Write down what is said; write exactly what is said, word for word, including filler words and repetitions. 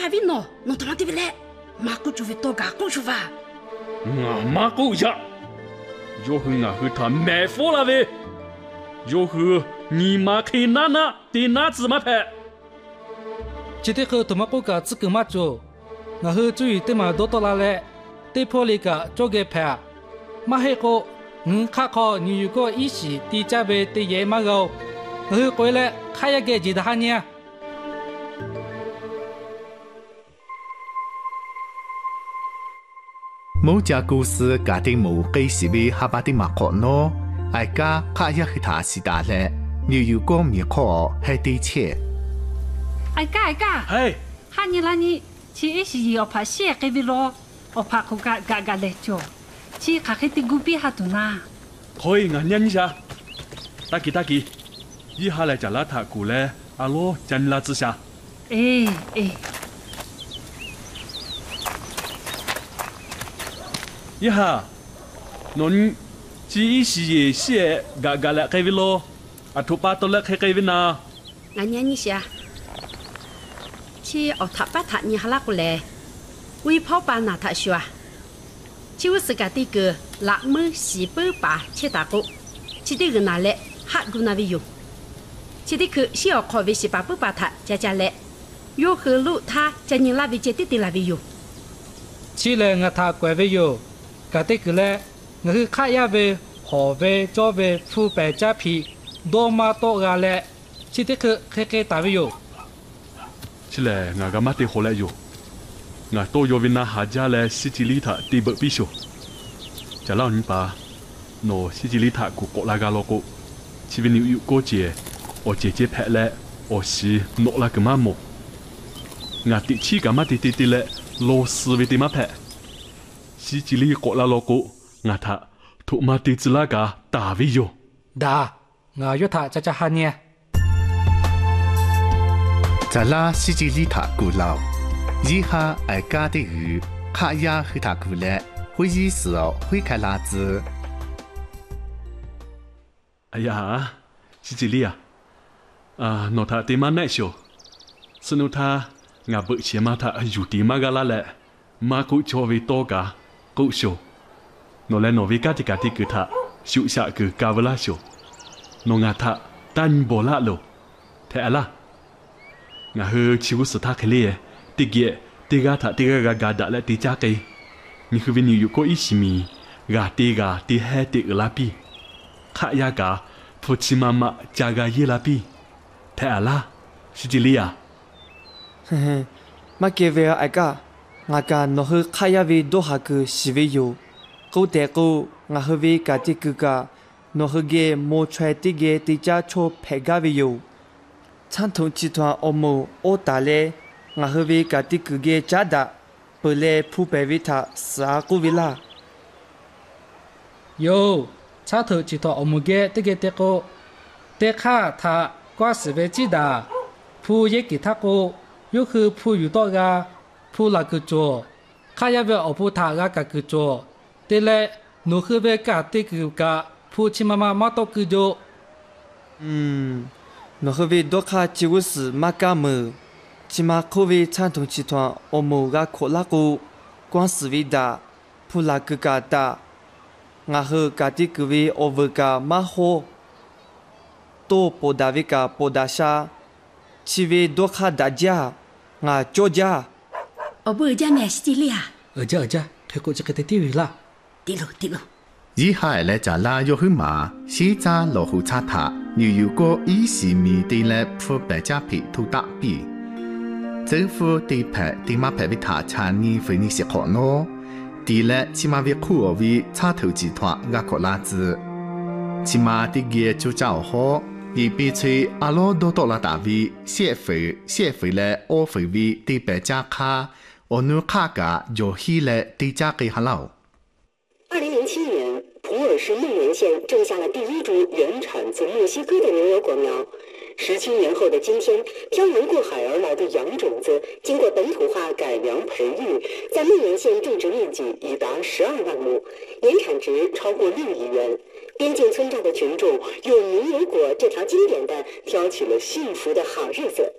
还为喏，侬他妈对不来，马古就会多加古出发。 我马古呀，要和我和他买货了喂，要和你妈开哪哪对哪子嘛拍。 今天和他妈国家只个嘛做，我和注意对嘛多多拉来，对破里个做个拍，嘛还个我看考你如果一时对家位对爷嘛个，我和回来看一个记得哈呢。 某家故事家庭冇幾時會下巴啲馬可喏，大家看一去他是大咧，你如果咪可係啲錢。 哎家哎家， 係， 哈你啦你，去一時要拍寫嘅位咯，我拍佢家家家嚟做，去下去啲古邊下度呐。 可以我念一下，大吉大吉，以下來就拉他過來，阿羅真拉之下。 哎哎。 一下，侬只一时也写嘎嘎了开位咯，啊土巴多了开开位呐。 我念一下，去奥塔巴塔你哈拉过来，为跑吧拿他说啊，就是个这个拉么西北吧切大个，去这个拿来哈古那位用，去这个需要考为西巴不把他加加来，有和路他在你那位接的的那位用。 去了我他怪位有。个的个嘞，我去看一位何位、左位、副白加皮，多嘛多个嘞，去的个开开大位有。 起来，我个妈的好来有，我都要为那下家来西吉里塔地不必修。就老人把，喏西吉里塔古国那个老个，去为你有过节，我姐姐拍来，我是喏那个妈么，我第七个妈的弟弟来，老师为的妈拍。西吉里国拉罗古，我他土马地子那个大卫哟。 da，我要他加加哈呢。 在那西吉里塔古老，以下爱家的鱼，卡呀和他古来，会议时候会开拉子。 哎呀，西吉里啊，啊，那他对嘛耐修，是那他我不切嘛他有对嘛个拉来，嘛古作为多个。够秀，我来挪威家的家的给他修下个家不拉修，我伢他单不拉路，太啦，我和chiu是他开嘞，第个第个他第个个家的来第家给，你和你有过一起米，家第个第海第个拉比，卡呀个夫妻妈妈家个一拉比，太啦，是这里呀。 嘿嘿，马给维尔爱个。我家侬和卡亚维多哈个西维有，狗带狗我和维家的哥哥，侬和个莫揣的个地家错拍家维有，传统集团欧姆欧大嘞，我和维家的哥哥家的，不来普白维他是阿古维啦。 有，传统集团欧姆个这个这个，这卡他挂是维记的，普也给他个，又是普有多个。ผู้ละกุโจข้าอยากไปเอาผู้ทางกะกุโจแต่ละหนูคือไปกะติกุกะผู้ชิมามามาตกุโจอืมหนูคือไปดอกคาจิวสมากะมือชิมาคูไป传统集团อมูกะโคละกุกวางสวิดาผู้ละกุกะตางาคือกะติกุวิโอเวกะมาโฮโตโปดาวิกะโปดาชาชีวิดอกคาดาจางาโจจา我不家买西里啊。 而家而家，开过这个的地位啦。 对喽对喽。 以下来就拉要去马，西扎落户查塔，你如果一时米地来铺白家皮土大比，政府地拍地马拍为他查你非你些可喏，地来起码为苦而为插头集团阿可拉子，起码地个就照好。而被吹阿罗多多拉大卫，谢费谢费来我费为地白家卡。我努卡嘎有希来地家给哈老。 二零零七年，普洱市孟原县种下了第一株原产自墨西哥的牛油果苗。十七年后的今天，漂洋过海而来的洋种子，经过本土化改良培育，在孟原县种植面积已达十二万亩，年产值超过六亿元。边境村寨的群众用牛油果这条经典的挑起了幸福的好日子。